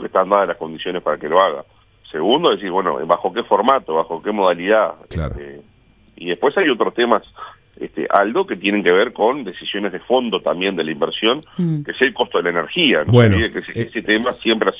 que están dadas las condiciones para que lo haga. Segundo, decir, bueno, bajo qué formato, bajo qué modalidad. Claro. Y después hay otros temas, Aldo, que tienen que ver con decisiones de fondo también de la inversión, que es el costo de la energía. No Bueno, que ese tema siempre ha